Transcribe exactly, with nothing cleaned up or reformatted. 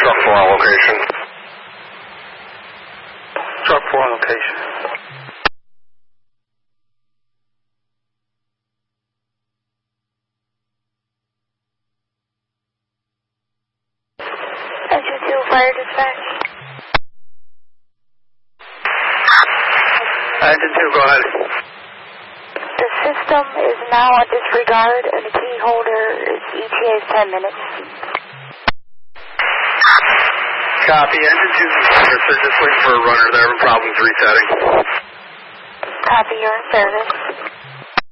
Truck four on location. Truck four on location. Engine two, fire dispatch. Engine two, go ahead. The system is now on disregard and the key holder is E T A is ten minutes. Copy. Engine two, they're just waiting for a runner. They're having problems resetting. Copy, your service.